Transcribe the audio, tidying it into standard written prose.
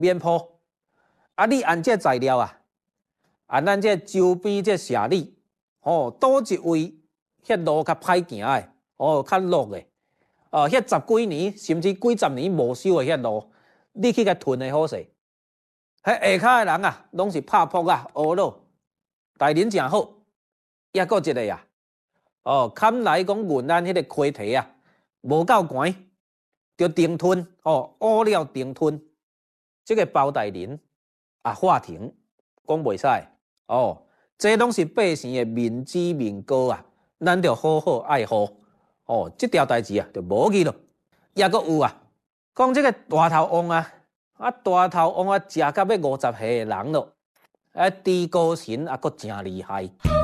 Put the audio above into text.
免铺。啊，你按这材料啊，按咱这周边这社里，倒一位迄路较歹行的，较落的，迄10几年甚至几十年无修的迄路，你去甲囤的好势。迄下骹的人啊，拢是拍扑啊、乌路，待人诚好。抑搁一个啊，坎来讲运咱迄个溪堤啊，无够悬，就停吞，乌了停吞，这个包大人啊，法庭讲袂使，这拢是百姓的民脂民膏啊，咱着好好爱护，这条代志啊，就无去咯。抑搁有啊，讲这个大头王啊。大头王啊，食到要50岁的人咯，猪高神也阁真厉害。